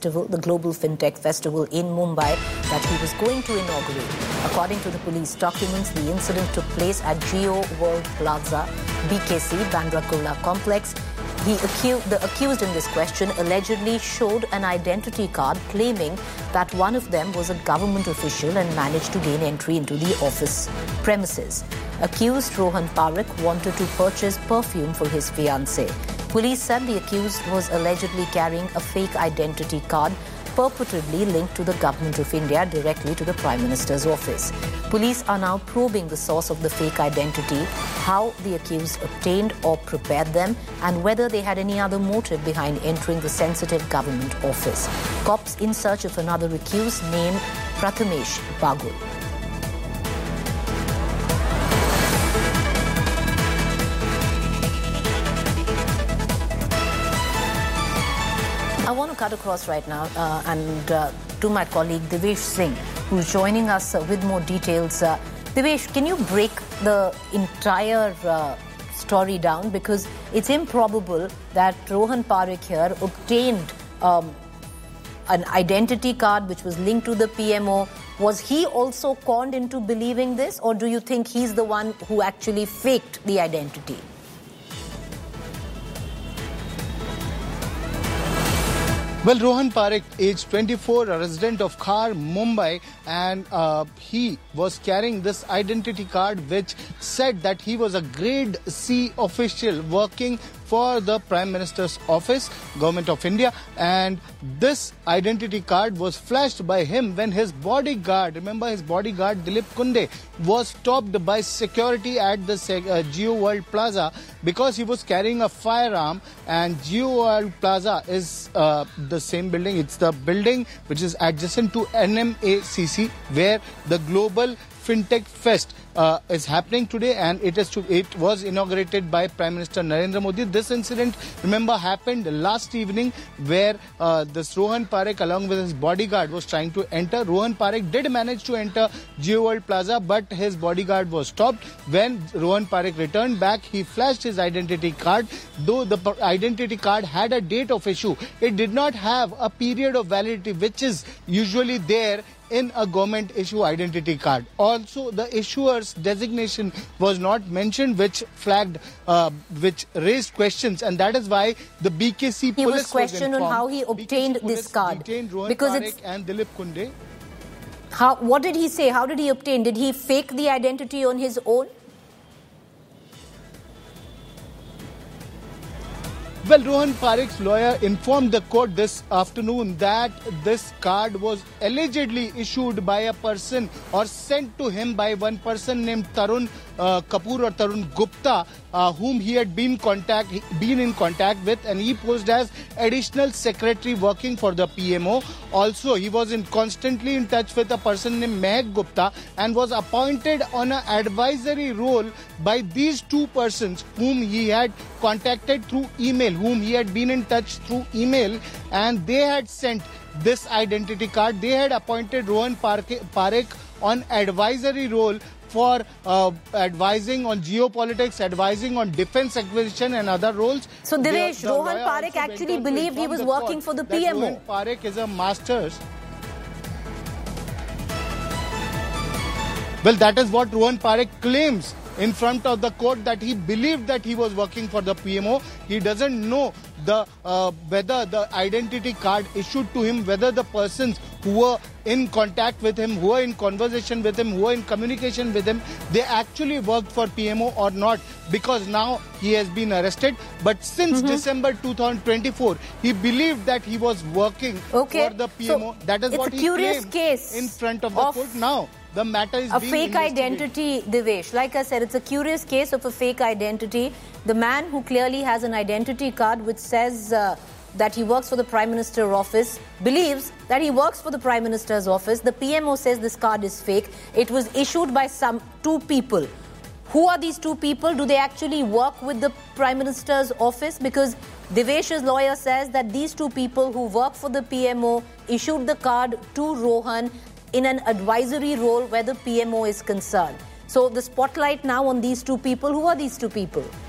festival, the Global FinTech Festival in Mumbai that he was going to inaugurate. According to the police documents, the incident took place at Jio World Plaza, BKC, Bandra Kurla complex. The accused in this question allegedly showed an identity card claiming that one of them was a government official and managed to gain entry into the office premises. Accused Rohan Parekh wanted to purchase perfume for his fiancée. Police said the accused was allegedly carrying a fake identity card purportedly linked to the Government of India directly to the Prime Minister's office. Police are now probing the source of the fake identity, how the accused obtained or prepared them, and whether they had any other motive behind entering the sensitive government office. Cops in search of another accused named Prathamesh Bagul. I want to cut across right now to my colleague Devesh Singh, who's joining us with more details. Devesh, can you break the entire story down? Because it's improbable that Rohan Parekh here obtained an identity card which was linked to the PMO. Was he also conned into believing this, or do you think he's the one who actually faked the identity? Well, Rohan Parekh, age 24, a resident of Khar, Mumbai, and he was carrying this identity card which said that he was a grade C official working for the Prime Minister's office, Government of India, and this identity card was flashed by him when his bodyguard, remember his bodyguard Dilip Kunde, was stopped by security at the Jio World Plaza because he was carrying a firearm. And Jio World Plaza is the same building. It's the building which is adjacent to NMACC, where the Global FinTech Fest is happening today, and it was inaugurated by Prime Minister Narendra Modi. This incident, remember, happened last evening where this Rohan Parekh along with his bodyguard was trying to enter. Rohan Parekh did manage to enter Jio World Plaza, but his bodyguard was stopped. When Rohan Parekh returned back, he flashed his identity card. Though the identity card had a date of issue, it did not have a period of validity which is usually there in a government issue identity card. Also, the issuer's designation was not mentioned, which raised questions, and that is why the BKC police was questioned informed. On how he obtained this card. Because Parekh and Dilip Kunde. What did he say? How did he obtain? Did he fake the identity on his own? Well, Rohan Parekh's lawyer informed the court this afternoon that this card was allegedly issued by a person or sent to him by one person named Tarun Kapoor or Tarun Gupta, whom he had been in contact with, and he posed as additional secretary working for the PMO. Also, he was constantly in touch with a person named Mehak Gupta and was appointed on an advisory role by these two persons whom he had contacted through email, whom he had been in touch through email, and they had sent this identity card. They had appointed Rohan Parekh on advisory role for advising on geopolitics, advising on defense acquisition and other roles. So, Devesh, Rohan Parekh actually believed he was working for the PMO. Rohan Parekh is a master's. Well, that is what Rohan Parekh claims in front of the court, that he believed that he was working for the PMO. He doesn't know whether the identity card issued to him, whether the persons who were in contact with him, who were in conversation with him, who were in communication with him, they actually worked for PMO or not, because now he has been arrested. But since December 2024, he believed that he was working for the PMO. So that is what he claimed case in front of the court. Now the matter is a fake identity, Devesh. Like I said, it's a curious case of a fake identity. The man who clearly has an identity card which says that he works for the Prime Minister's office believes that he works for the Prime Minister's office. The PMO says this card is fake. It was issued by two people. Who are these two people? Do they actually work with the Prime Minister's office? Because Devesh's lawyer says that these two people who work for the PMO issued the card to Rohan in an advisory role where the PMO is concerned. So the spotlight now on these two people. Who are these two people?